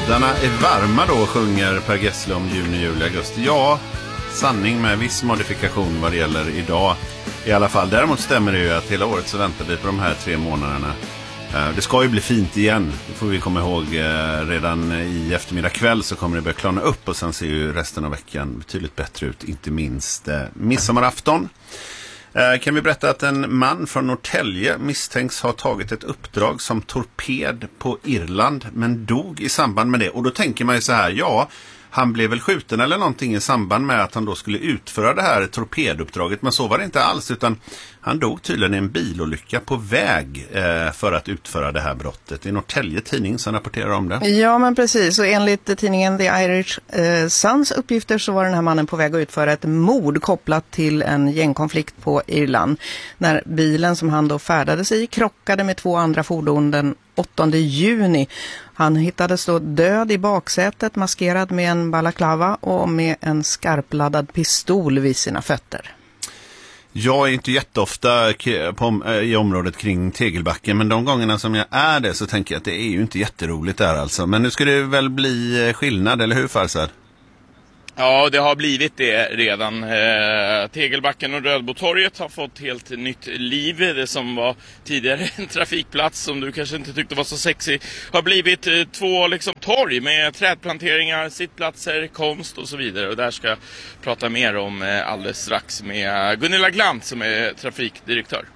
Poddarna är varma då, sjunger Per Gessle om juni, juli, augusti. Ja, sanning med viss modifikation vad det gäller idag i alla fall. Däremot stämmer det ju att hela året så väntar vi på de här 3 månaderna. Det ska ju bli fint igen. Det får vi komma ihåg. Redan i eftermiddag kväll så kommer det börja klarna upp och sen ser ju resten av veckan betydligt bättre ut. Inte minst midsommarafton. Kan vi berätta att en man från Norrtälje misstänks ha tagit ett uppdrag som torped på Irland men dog i samband med det. Och då tänker man ju så här, ja, han blev väl skjuten eller någonting i samband med att han då skulle utföra det här torpeduppdraget. Men så var det inte alls, utan han dog tydligen i en bilolycka på väg för att utföra det här brottet. I Norrtälje tidning som rapporterar om det. Ja, men precis. Och enligt tidningen The Irish Suns uppgifter så var den här mannen på väg att utföra ett mord kopplat till en gängkonflikt på Irland. När bilen som han då färdades i krockade med 2 andra fordon den 8 juni. Han hittades då död i baksätet, maskerad med en balaklava och med en skarpladdad pistol vid sina fötter. Jag är inte jätteofta i området kring Tegelbacken, men de gångerna som jag är det så tänker jag att det är ju inte jätteroligt där alltså. Men nu ska det väl bli skillnad, eller hur Farsad? Ja, det har blivit det redan. Tegelbacken och Rödbotorget har fått helt nytt liv. Det som var tidigare en trafikplats som du kanske inte tyckte var så sexy har blivit 2 liksom torg med trädplanteringar, sittplatser, konst och så vidare. Och där ska jag prata mer om alldeles strax med Gunilla Glant som är trafikdirektör.